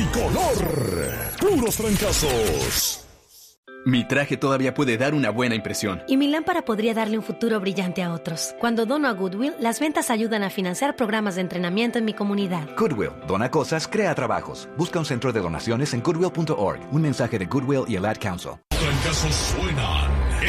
color. Puros trancazos. Mi traje todavía puede dar una buena impresión. Y mi lámpara podría darle un futuro brillante a otros. Cuando dono a Goodwill, las ventas ayudan a financiar programas de entrenamiento en mi comunidad. Goodwill, dona cosas, crea trabajos. Busca un centro de donaciones en goodwill.org. Un mensaje de Goodwill y el Ad Council. Trancazos suenan